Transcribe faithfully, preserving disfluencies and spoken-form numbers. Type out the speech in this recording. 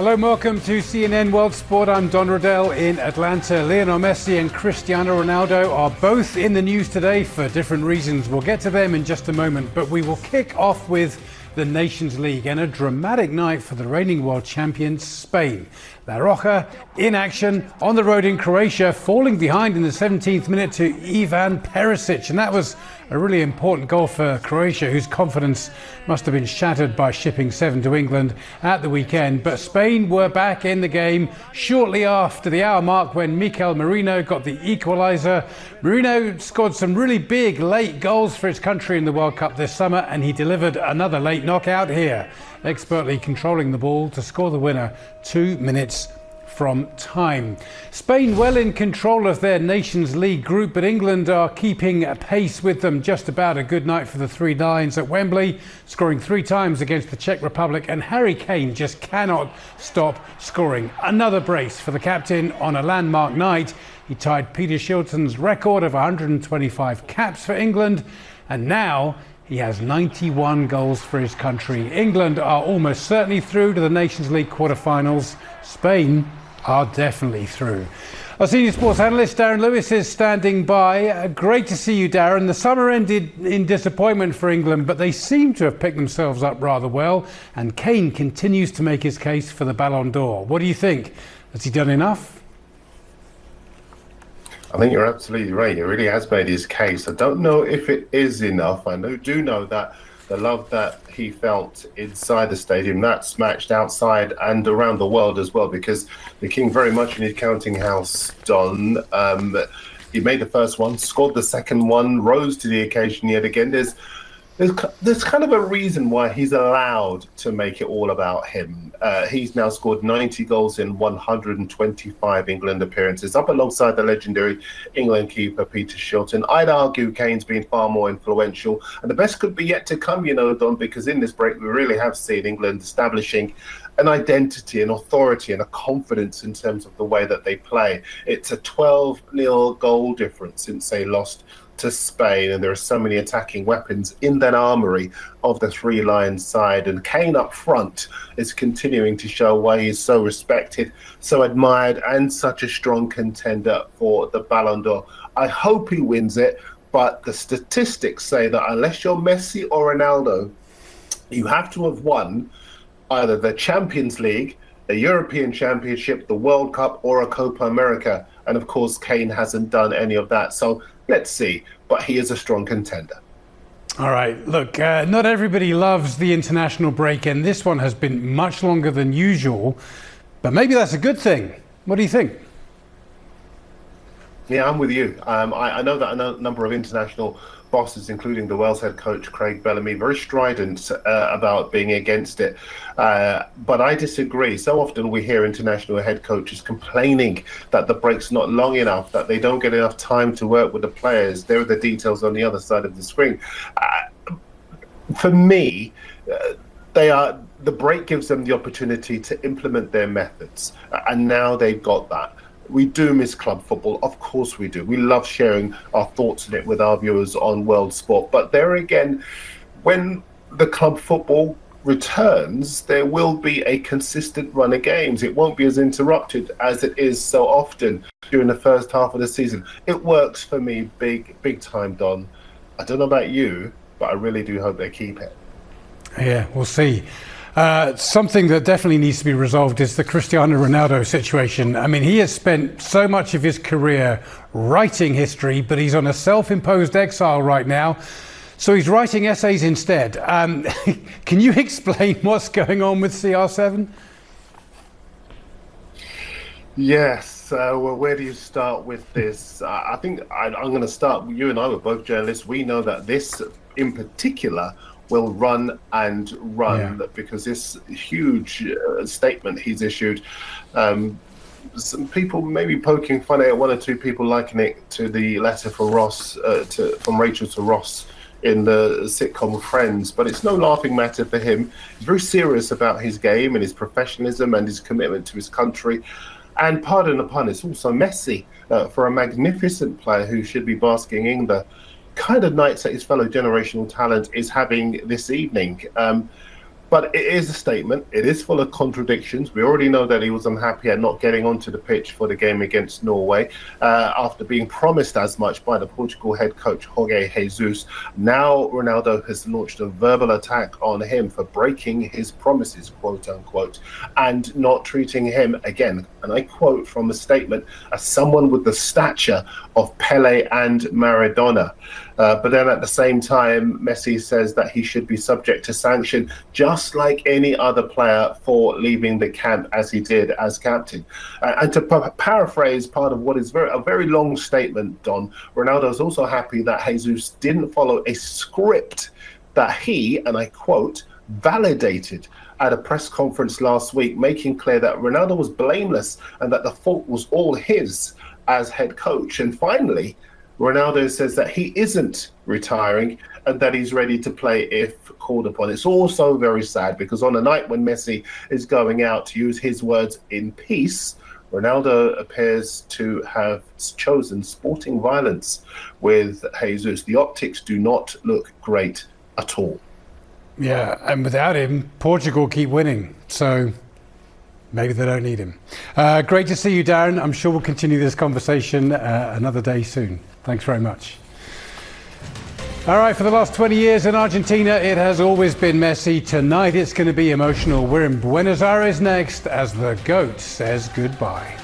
Hello and welcome to C N N World Sport. I'm Don Riddell in Atlanta. Lionel Messi and Cristiano Ronaldo are both in the news today for different reasons. We'll get to them in just a moment, but we will kick off with the Nations League and a dramatic night for the reigning world champions, Spain. La Roja in action on the road in Croatia, falling behind in the seventeenth minute to Ivan Perisic. And that was a really important goal for Croatia, whose confidence must have been shattered by shipping seven to England at the weekend. But Spain were back in the game shortly after the hour mark when Mikel Merino got the equaliser. Merino scored some really big late goals for his country in the World Cup this summer, and he delivered another late knockout here, expertly controlling the ball to score the winner two minutes from time. Spain well in control of their Nations League group, but England are keeping pace with them. Just about a good night for the Three Lions at Wembley, scoring three times against the Czech Republic, and Harry Kane just cannot stop scoring. Another brace for the captain on a landmark night. He tied Peter Shilton's record of one hundred twenty-five caps for England, and now he has ninety-one goals for his country. England are almost certainly through to the Nations League quarterfinals. Spain are definitely through. Our senior sports analyst Darren Lewis is standing by. Uh, great to see you, Darren. The summer ended in disappointment for England, but they seem to have picked themselves up rather well, and Kane continues to make his case for the Ballon d'Or. What do you think? Has he done enough? I think you're absolutely right. He really has made his case. I don't know if it is enough. I know, do know that the love that he felt inside the stadium, that's matched outside and around the world as well, because the King very much in his counting house, Don. Um, he made the first one, scored the second one, rose to the occasion yet again. There's There's, there's kind of a reason why he's allowed to make it all about him. Uh, he's now scored ninety goals in one hundred twenty-five England appearances, up alongside the legendary England keeper Peter Shilton. I'd argue Kane's been far more influential, and the best could be yet to come, you know, Don, because in this break we really have seen England establishing an identity, an authority, and a confidence in terms of the way that they play. It's a twelve nil goal difference since they lost to Spain, and there are so many attacking weapons in that armoury of the Three Lions side, and Kane up front is continuing to show why he's so respected, so admired, and such a strong contender for the Ballon d'Or. I hope he wins it, but the statistics say that unless you're Messi or Ronaldo, you have to have won either the Champions League, the European Championship, the World Cup, or a Copa America. And of course, Kane hasn't done any of that. So let's see. But he is a strong contender. All right. Look, uh, not everybody loves the international break, and this one has been much longer than usual. But maybe that's a good thing. What do you think? Yeah, I'm with you. Um, I, I know that a number of international bosses, including the Wales head coach Craig Bellamy, very strident uh, about being against it. Uh, but I disagree. So often we hear international head coaches complaining that the break's not long enough, that they don't get enough time to work with the players. There are the details on the other side of the screen. Uh, for me, uh, they are. The break gives them the opportunity to implement their methods, and now they've got that. We do miss club football, of course we do. We love sharing our thoughts on it with our viewers on World Sport. But there again, when the club football returns, there will be a consistent run of games. It won't be as interrupted as it is so often during the first half of the season. It works for me big, big time, Don. I don't know about you, but I really do hope they keep it. Yeah, we'll see. Uh, something that definitely needs to be resolved is the Cristiano Ronaldo situation. I mean, he has spent so much of his career writing history, but he's on a self-imposed exile right now. So he's writing essays instead. Um, can you explain what's going on with C R seven? Yes. Uh, well, where do you start with this? Uh, I think I, I'm going to start. You and I were both journalists. We know that this in particular will run and run yeah. because this huge uh, statement he's issued, um, some people maybe poking fun at it, one or two people likening it to the letter from Ross, uh, to, from Rachel to Ross in the sitcom Friends, but it's no laughing matter for him. He's very serious about his game and his professionalism and his commitment to his country. And pardon the pun, it's also messy uh, for a magnificent player who should be basking in the kind of nights that his fellow generational talent is having this evening. Um, But it is a statement. It is full of contradictions. We already know that he was unhappy at not getting onto the pitch for the game against Norway uh, after being promised as much by the Portugal head coach Jorge Jesus. Now Ronaldo has launched a verbal attack on him for breaking his promises, quote unquote, and not treating him again, and I quote from a statement, as someone with the stature of Pele and Maradona. Uh, but then at the same time, Messi says that he should be subject to sanction just like any other player for leaving the camp as he did as captain. Uh, and to pa- paraphrase part of what is very, a very long statement, Don, Ronaldo is also happy that Jesus didn't follow a script that he, and I quote, validated at a press conference last week, making clear that Ronaldo was blameless and that the fault was all his as head coach. And finally, Ronaldo says that he isn't retiring and that he's ready to play if called upon. It's also very sad because on a night when Messi is going out, to use his words, in peace, Ronaldo appears to have chosen sporting violence with Jesus. The optics do not look great at all. Yeah, and without him, Portugal keep winning. So maybe they don't need him. Uh, great to see you, Darren. I'm sure we'll continue this conversation uh, another day soon. Thanks very much. All right, for the last twenty years in Argentina, it has always been Messi. Tonight, it's going to be emotional. We're in Buenos Aires next as the GOAT says goodbye.